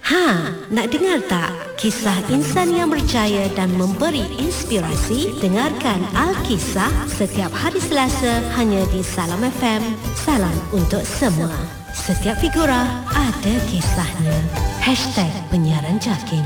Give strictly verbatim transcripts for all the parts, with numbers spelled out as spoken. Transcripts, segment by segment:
Ha, nak dengar tak kisah insan yang berjaya dan memberi inspirasi? Dengarkan Al-Kisah setiap hari Selasa hanya di Salam F M. Salam untuk semua. Setiap figura ada kisahnya. Hashtag Penyiaran Jakim.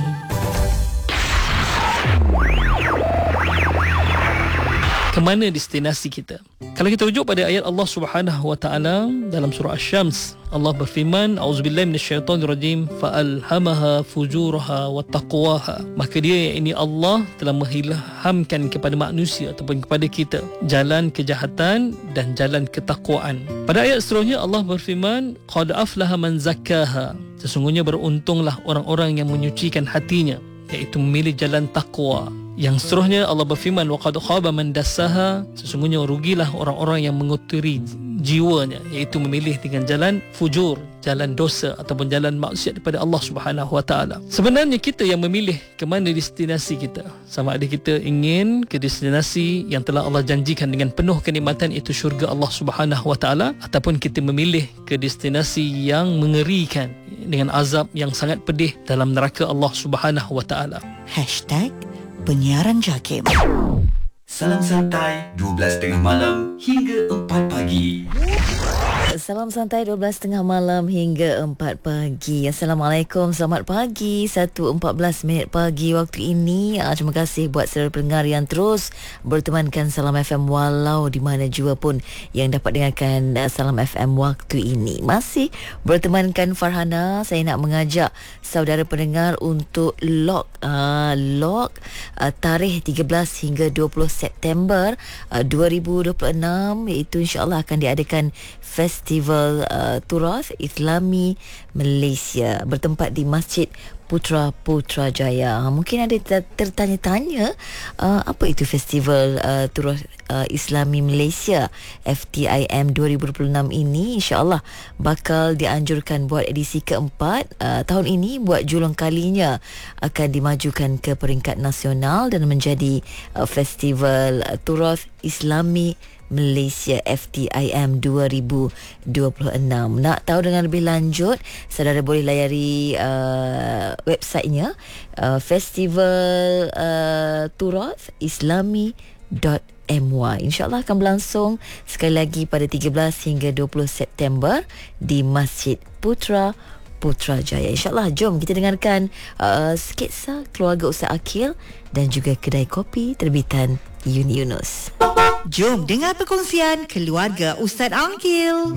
Kemana destinasi kita? Kalau kita rujuk pada ayat Allah Subhanahu wa taala dalam surah Asy-Syams, Allah berfirman, A'udzubillahi minasyaitonirrajim, fa'alhamaha fujuraha wa taqwaha. Maka dia, yakni Allah, telah mengilhamkan kepada manusia ataupun kepada kita jalan kejahatan dan jalan ketakwaan. Pada ayat seterusnya Allah berfirman, qad aflaha man zakkaha. Sesungguhnya beruntunglah orang-orang yang menyucikan hatinya, iaitu memilih jalan takwa. Yang seterusnya Allah berfirman, wa qad khaba man dassaha. Sesungguhnya rugilah orang-orang yang mengotiri jiwanya, iaitu memilih dengan jalan fujur, jalan dosa ataupun jalan maksiat daripada Allah Subhanahu wa taala. Sebenarnya kita yang memilih ke mana destinasi kita. Sama ada kita ingin ke destinasi yang telah Allah janjikan dengan penuh kenikmatan, iaitu syurga Allah Subhanahu wa taala, ataupun kita memilih ke destinasi yang mengerikan dengan azab yang sangat pedih dalam neraka Allah Subhanahu wa taala. Hashtag Penyiaran Jakim. Salam santai dua belas tiga puluh malam hingga empat pagi. Salam santai dua belas tiga puluh malam hingga empat pagi. Assalamualaikum, selamat pagi. satu empat belas minit pagi waktu ini. Terima kasih buat saudara pendengar yang terus bertemankan Salam F M walau di mana jua pun yang dapat dengarkan Salam F M waktu ini. Masih bertemankan Farhana. Saya nak mengajak saudara pendengar untuk log uh, log uh, tarikh tiga belas hingga dua puluh September uh, dua ribu dua puluh enam, iaitu insya-Allah akan diadakan Festival uh, Turath Islami Malaysia bertempat di Masjid Putra Putrajaya. Mungkin ada tertanya-tanya uh, apa itu Festival uh, Turath uh, Islami Malaysia F T I M dua ribu dua puluh enam ini. InsyaAllah bakal dianjurkan buat edisi keempat. Uh, tahun ini buat julung kalinya akan dimajukan ke peringkat nasional dan menjadi uh, Festival uh, Turath Islami Malaysia F T I M dua ribu dua puluh enam. Nak tahu dengan lebih lanjut, saudara boleh layari uh, websitenya uh, Festival uh, Turath Islami dot m y. InsyaAllah akan berlangsung sekali lagi pada tiga belas hingga dua puluh September di Masjid Putra Putrajaya. InsyaAllah jom kita dengarkan uh, sketsa keluarga Ustaz Akil dan juga kedai kopi terbitan Yuni Yunus. Jom dengar perkongsian keluarga Ustaz Akil.